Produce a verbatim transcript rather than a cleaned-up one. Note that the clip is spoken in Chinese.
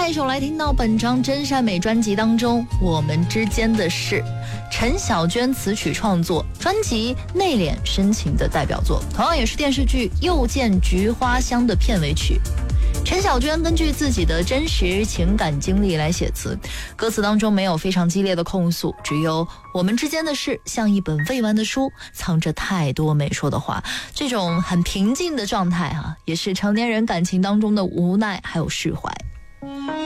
下一首来听到本张真善美专辑当中我们之间的事，陈小娟词曲创作，专辑内敛深情的代表作，同样也是电视剧又见菊花香的片尾曲。陈小娟根据自己的真实情感经历来写词，歌词当中没有非常激烈的控诉，只有我们之间的事像一本未完的书，藏着太多没说的话。这种很平静的状态啊，也是成年人感情当中的无奈还有释怀。